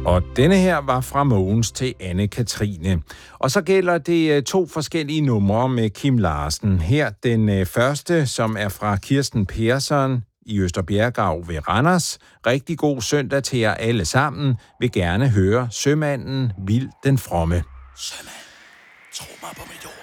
Og denne her var fra Mogens til Anne-Katrine. Og så gælder det 2 forskellige numre med Kim Larsen. Her den første, som er fra Kirsten Persson i Østerbjerggav ved Randers. Rigtig god søndag til jer alle sammen. Vil gerne høre Sømanden Vild den Fromme. Sømand, tro mig på mit ord.